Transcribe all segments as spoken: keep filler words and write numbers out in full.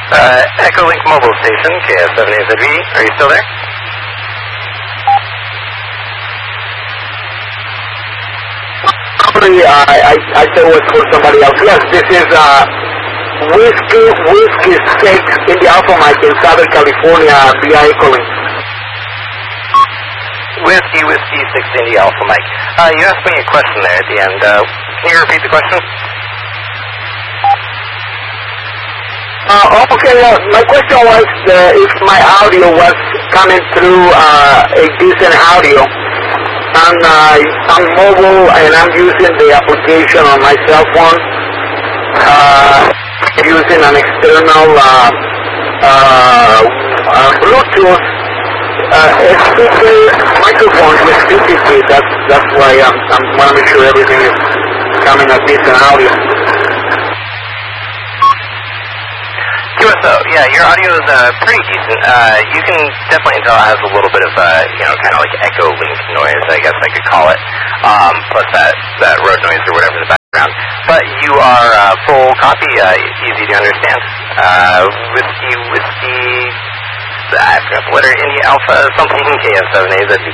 Uh, Echolink Mobile Station, K S seven A Z V. Are you still there? Sorry, uh, I, I said it was for somebody else. Yes, this is uh, Whiskey, Whiskey six in the Alpha Mike in Southern California via Echolink. Whiskey, Whiskey six India Alpha Mike. Uh, you asked me a question there at the end. Uh, can you repeat the question? Uh, okay, well, my question was uh, if my audio was coming through uh, a decent audio. And uh, I'm mobile and I'm using the application on my cell phone, uh, using an external uh, uh, uh, Bluetooth uh, speaker microphone with speaker. That's that's why I'm I'm want to make sure everything is coming at decent audio. Q S O, yeah, your audio is uh, pretty decent. Uh, you can definitely tell it has a little bit of, uh, you know, kind of like echo link noise, I guess I could call it, um, plus that, that road noise or whatever in the background. But you are uh, full copy, uh, easy to understand. Uh, whiskey, whiskey, I forgot the letter, India Alpha, something, K S seven A Z V.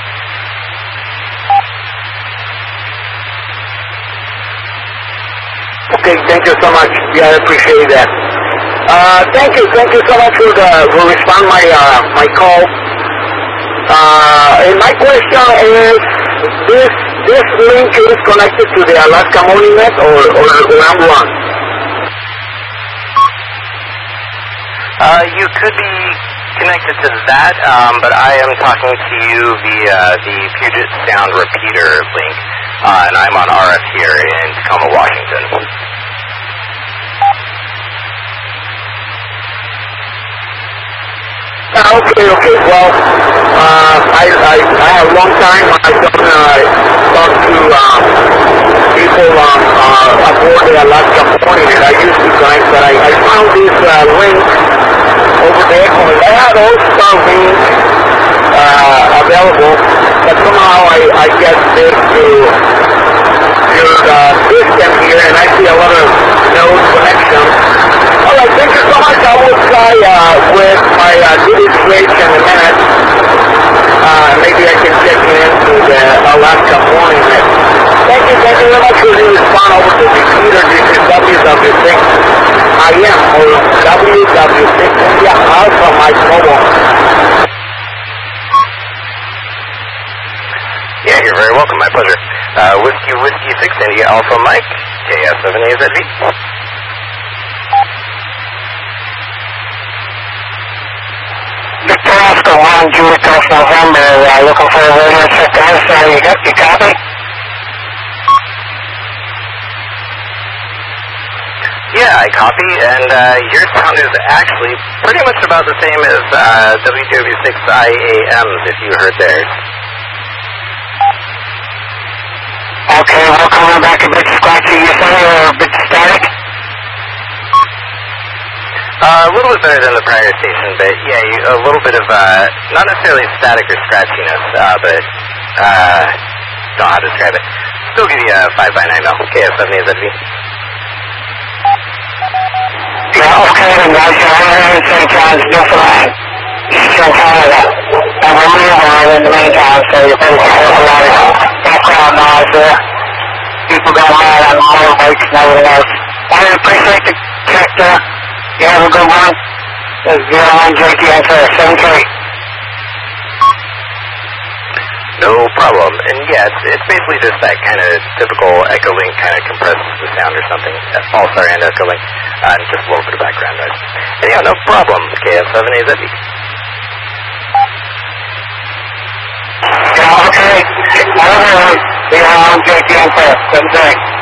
Okay, thank you so much. Yeah, I appreciate that. Uh, thank you, thank you so much for the for respond my uh, my call. Uh, and my question is, this this link is connected to the Alaska Monument or or, or I'm wrong? Uh, you could be connected to that, um, but I am talking to you via the Puget Sound repeater link, uh, and I'm on R F here in Tacoma, Washington. Uh, okay, okay. Well, uh, I, I, I have a long time. I don't uh, talk to um, people um, uh, aboard the Alaska Monument. I used to connect, but I, I found this uh, link over the Echolink. I had all star link uh, available, but somehow I, I get this through your uh, system here, and I see a lot of no connections. All right, thank you so much. I will try uh, with my uh, registration in a minute. Uh, maybe I can check into the Alaska Monument. Thank you, thank you very much for the response over to the computer. This is W W six I M or W W six India Alpha Mike Mobile. Yeah, you're very welcome. My pleasure. Uh, Whiskey, Whiskey six India Alpha Mike, K S seven A Z V. Victor Oscar one, Julie Golf November, uh, looking for a radio check out, so you got your copy? Yeah, I copy, and uh, your sound is actually pretty much about the same as uh, W W six I A M's, if you heard theirs. Okay, we'll come back a bit scratchy, you say, or a bit static? Uh, a little bit better than the prior station, but yeah, you, a little bit of, uh, not necessarily static or scratchiness, uh, but, uh, don't know how to describe it. Still give you a five by nine mil, K S seven A Z V. Yeah, okay, then guys, you're here in Saint John's, Newfoundland, Eastern Canada, and we're moving in the meantime, so you're pretty sure a lot of background noise there. People going mad on motorbikes and everything else. I appreciate the check there. You have a good one. This is zero one J T N for seven K. No problem. And yeah, it's, it's basically just that kind of typical Echolink kind of compresses the sound or something. All-Star and Echolink. Uh, and just a little bit of background noise. Anyhow, no problem. K S seven A Z V. Yeah, okay. Zero one J T N for seven K.